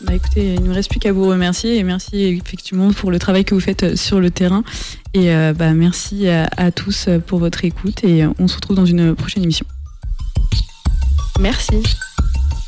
Écoutez, il ne nous reste plus qu'à vous remercier et merci effectivement pour le travail que vous faites sur le terrain. Et merci à tous pour votre écoute et on se retrouve dans une prochaine émission. Merci.